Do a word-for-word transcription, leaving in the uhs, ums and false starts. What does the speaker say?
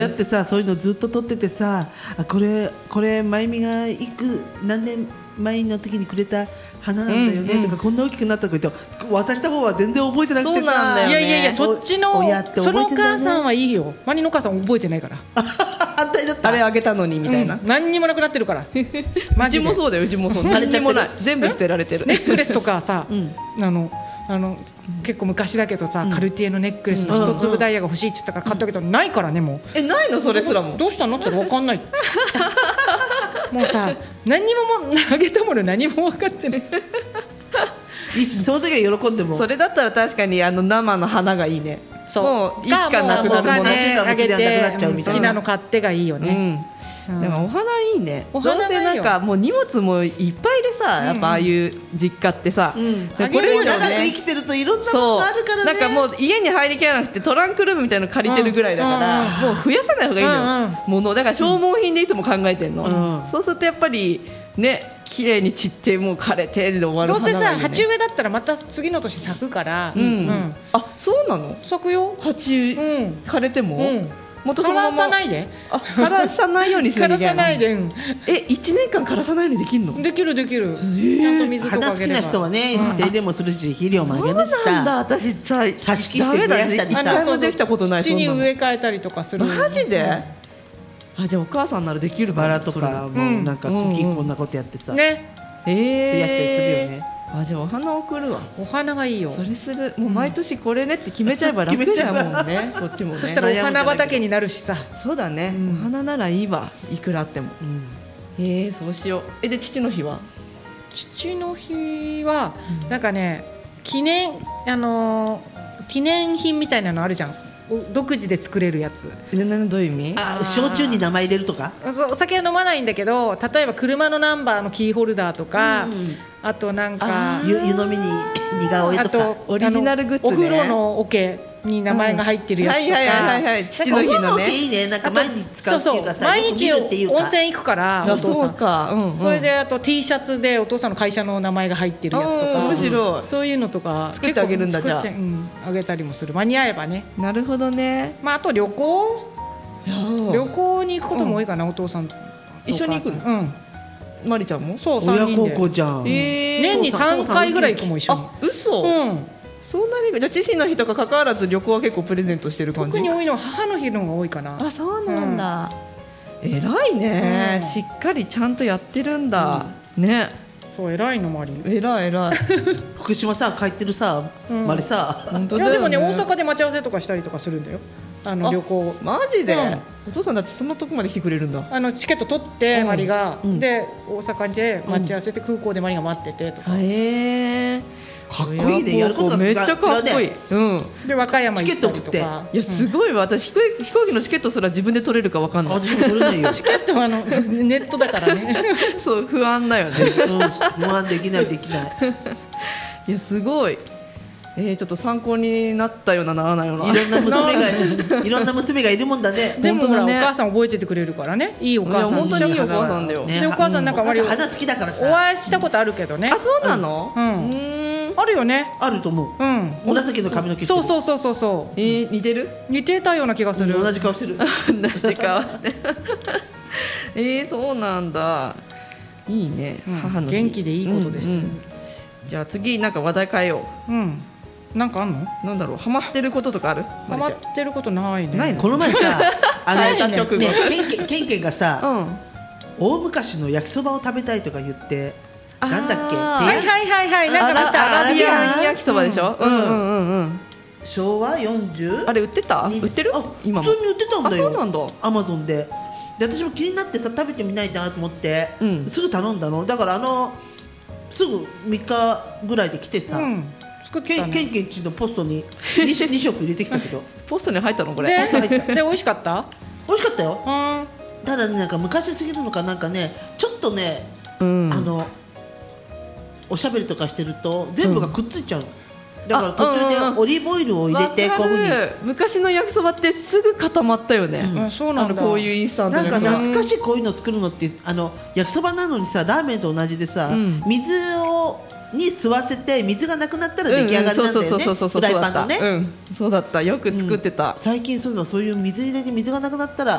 だってさ、そういうのずっと撮っててさ、あこれこれまゆみがいく何年前の時にくれた花なんだよね、うんうん、とかこんな大きくなったとか言って渡した方は全然覚えてなくてさ、 そうなんだよね、 いやいやいや、そっちの親って覚えてんだよね、 そのお母さんはいいよ、マリのお母さん覚えてないから反対だった。 あれあげたのにみたいな、 うん、何にもなくなってるからうちもそうだよ、うちもそう何にもない全部捨てられてるネックレスとかさ、 うん、 あのあの結構昔だけどさ、うん、カルティエのネックレスの一粒ダイヤが欲しいって言ったから買ったけど、うん、ないからね、もうえないのそれすらもどうしたのって言ったら分かんないもうさ、何にももあげたもの何も分かってないその時は喜んでも、 それだったら確かにあの生の花がいいね。 そうもういつかなくなるもの、 お金あげて好きなの買ってがいいよね、 うん、でもお花いいね。 お花どうせなんかもう荷物もいっぱいでさ、うん、やっぱああいう実家ってさ、うん、 これも長く生きてるといろんなものがあるからね。 なんかもう家に入りきらなくてトランクルームみたいなの借りてるぐらいだから、うん、もう増やさない方がいいのよ、うん、ものだから消耗品でいつも考えてんの、うん、そうするとやっぱりね綺麗に散ってもう枯れてで終わる花がいい、ね、 どうせさ鉢植えだったらまた次の年咲くから、 うんうん、あそうなの咲くよ鉢、うん、枯れても、うんまたそのまま枯らさないで、 あ枯らさないようにする枯らさないで、うん、 えいちねんかん枯らさないようにできるの？ できるできる、えー、ちゃんと水とかあげれば。 花好きな人はね、うん、手入れもするし肥料もあげるしさ。 そうなんだ、私さ挿し木して増やしたりさ、 何もできたことない。 土に植え替えたりとかする。 マジで、うん、あじゃあお母さんならできるかバラとかもなんか茎こんなことやってさ、 うん、ね増やしたりするよね。 あじゃあお花送るわ。 お花がいいよ。 それする。もう毎年これねって決めちゃえば楽だもんねこっちもね。 そしたらお花畑になるしさ。 そうだね、うん、お花ならいいわ、いくらあっても、うん、えー、そうしよう。えで父の日は父の日は、うん、なんかね記念あのー、記念品みたいなのあるじゃん、独自で作れるやつ。 どういう意味？ あ焼酎に名前入れるとか。 そうお酒は飲まないんだけど、例えば車のナンバーのキーホルダーとか、うん、あとなんか湯飲みに似顔絵とか、あとオリジナルグッズね、 お風呂の桶に名前が入ってるやつとか、 はいはいはいはい、父の日のね。 お風呂の桶いいね、なんか毎日使うっていうかさ、 そうそう毎日温泉行くからお父さん、 そうか、うんうん、 それであと T シャツでお父さんの会社の名前が入ってるやつとか、 面白い、 そういうのとか作ってあげるんだ。じゃあ、 うん、あげたりもする、間に合えばね。 なるほどね。 まあ、あと旅行旅行に行くことも多いかな、うん、お父さんと一緒に行くの？うん、マリちゃんもそうさんにんで親孝行じゃん、 えー、年にさんかいぐらい行くもん一緒に。 あ嘘、うん、そんなに。じゃあ父の日とか関わらず旅行は結構プレゼントしてる感じ？ 特に多いのは母の日の方が多いかな。 あそうなんだ、うん、偉いね、うん、しっかりちゃんとやってるんだ、うん、ね。 そう偉いのマリ。 偉い偉い福島さ帰ってるさ、うん、マリさ本当だよ、ね、 いやでもね大阪で待ち合わせとかしたりとかするんだよ、あの旅行。 マジで、うん、お父さんだってそんなとこまで来てくれるんだ。 あのチケット取って、うん、マリが、うん、で大阪で待ち合わせて、うん、空港でマリが待っててとか。 へーかっこいいね、やることがめっちゃかっこいい、ね、うん、 で和歌山行ったりとか。 いやすごいわ、私飛行機のチケットすら自分で取れるか分かんない。 私も取れないよチケットはあのネットだからねそう不安だよね、 うん、不安できないできないいやすごい、えー、ちょっと参考になったようなならないような、 いろんな娘がいろんな娘がいるもんだね。 でもほら、ね、お母さん覚えててくれるからね。いいお母さん。 本当にいいお母さんだよ、 ね、でお母さんなんか割り花好きだからさお会いしたことあるけどね。 あそうなの、 うん、うんあるよね。 あると思う、うん、紫の髪の毛してる。 そうそうそうそう、 えー、似てる似てたような気がする、 うん、同じ顔してる同じ顔してえー、そうなんだ、いいね、うん、母の日元気でいいことです、うんうん、 じゃあ次なんか話題変えよう。うんなんかあんの？ なんだろう、ハマってることとかある？ ハマってることないね。 ないの？この前さあの、 ねね、 ケンケンケンケンがさ、うん、大昔の焼きそばを食べたいとか言ってなんだっけ、 はいはいはいはい、なんか見たアラビアン焼きそばでしょ、うん、うんうんうんうん昭和よんじゅうあれ売ってた？売ってる？ あ今普通に売ってたんだよ。 あそうなんだ。 アマゾンで。で私も気になってさ食べてみないなと思って、うん、すぐ頼んだの。だからあのすぐみっかぐらいで来てさ、うん、作ってたね、ケンケンちのポストに 2, 2食入れてきたけどポストに入ったのこれ？ でポスト入った。 で美味しかった？ 美味しかったよ。ただねなんか昔すぎるのかなんかねちょっとね、うん、あのおしゃべりとかしてると全部がくっついちゃう、うん、だから途中でオリーブオイルを入れてこういう風に。 昔の焼きそばってすぐ固まったよね、うん、そうなんだ。こういうインスタントなんか懐かしいこういうの作るのってあの焼きそばなのにさラーメンと同じでさ、うん、水をに吸わせて水がなくなったら出来上がりなんだよね、フライパンのね、 うん、そうだった、よく作ってた、 うん、最近そういえばそういう水入れに水がなくなったら